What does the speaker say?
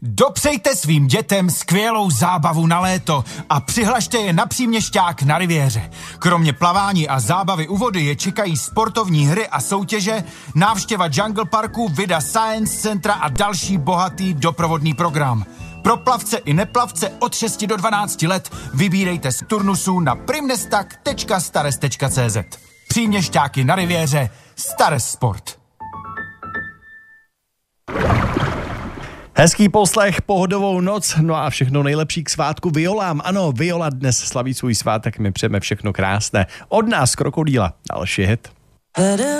Dopřejte svým dětem skvělou zábavu na léto a přihlašte je na Příměšťák na Riviéře. Kromě plavání a zábavy u vody je čekají sportovní hry a soutěže, návštěva Jungle Parku, Vida Science Centra a další bohatý doprovodný program. Pro plavce i neplavce od 6 do 12 let vybírejte z turnusů na primnestak.stares.cz. Příměšťáky na Riviéře, Stares Sport. Hezký poslech, pohodovou noc, no a všechno nejlepší k svátku Violám. Ano, Viola dnes slaví svůj svátek, my přejeme všechno krásné. Od nás Krokodýla, další hit.